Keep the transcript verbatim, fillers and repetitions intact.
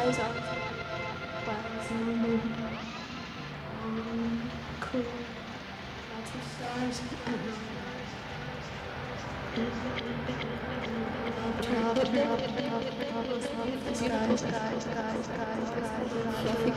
eyes are clouds and the moon. Um, cool. Lots of stars. Top, top, top, top, top, the sky, sky, sky, sky, sky, fluffy